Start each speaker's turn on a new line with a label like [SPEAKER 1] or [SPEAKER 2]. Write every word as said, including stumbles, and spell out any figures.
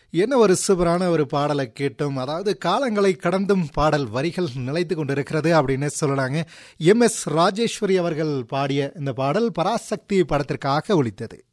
[SPEAKER 1] என்ன ஒரு சூப்பரான ஒரு பாடலை கேட்டோம். அதாவது காலங்களை கடந்தும் பாடல் வரிகள் நிலைத்து கொண்டிருக்கிறது அப்படின்னு சொல்லலாங்க. எம் எஸ் ராஜேஸ்வரி அவர்கள் பாடிய இந்த பாடல் பராசக்தி படத்திற்காக ஒலித்தது.